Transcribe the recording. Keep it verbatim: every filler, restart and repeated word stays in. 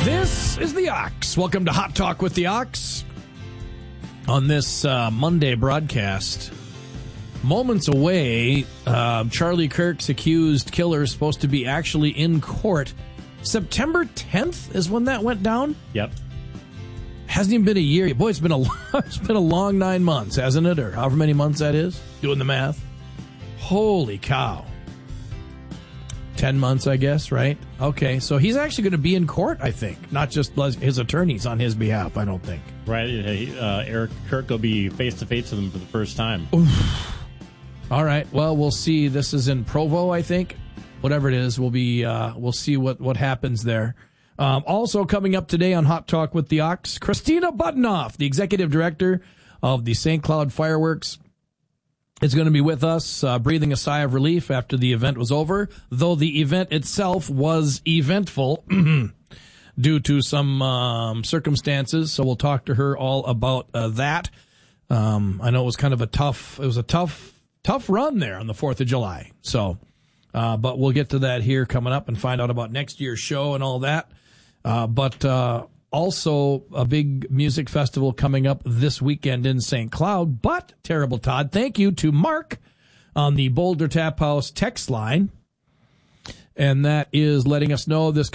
This is the Ox. Welcome to Hot Talk with the Ox. On this uh, Monday broadcast, moments away, uh, Charlie Kirk's accused killer is supposed to be actually in court. September tenth is when that went down? Yep. Hasn't even been a year. Boy, it's been a it's been a long nine months, hasn't it? Or however many months that is. Doing the math. Holy cow. Ten months, I guess, right? Okay, so he's actually going to be in court, I think. Not just his attorneys on his behalf, I don't think. Right. Uh, Eric Kirk will be face-to-face with him for the first time. Oof. All right, well, we'll see. This is in Provo, I think. Whatever it is, we'll be. Uh, we'll see what, what happens there. Um, also coming up today on Hot Talk with the Ox, Christina Buttenoff, the executive director of the Saint Cloud Fireworks, is going to be with us, uh, breathing a sigh of relief after the event was over, though the event itself was eventful due to some um, circumstances. So we'll talk to her all about uh, that. Um, I know it was kind of a tough, it was a tough, tough run there on the fourth of July. So, uh, but we'll get to that here coming up and find out about next year's show and all that. Uh, but uh, also a big music festival coming up this weekend in Saint Cloud. But, Terrible Todd, thank you to Mark on the Boulder Tap House text line. And that is letting us know this